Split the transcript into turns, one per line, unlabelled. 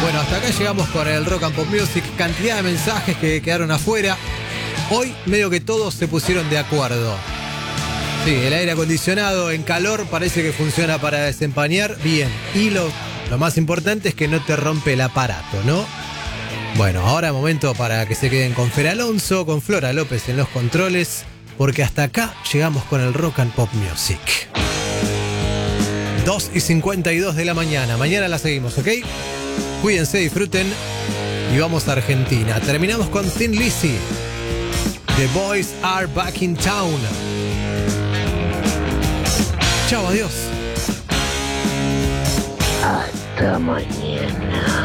Bueno, hasta acá llegamos con el Rock and Pop Music. Cantidad de mensajes que quedaron afuera. Hoy medio que todos se pusieron de acuerdo. Sí, el aire acondicionado en calor parece que funciona para desempañar bien. Y lo más importante es que no te rompe el aparato, ¿no? Bueno, ahora momento para que se queden con Fer Alonso, con Flora López en los controles, porque hasta acá llegamos con el Rock and Pop Music. 2:52 de la mañana. Mañana la seguimos, ¿ok? Cuídense, disfruten y vamos a Argentina. Terminamos con Thin Lizzy. The Boys Are Back in Town. Chao, adiós.
Hasta mañana.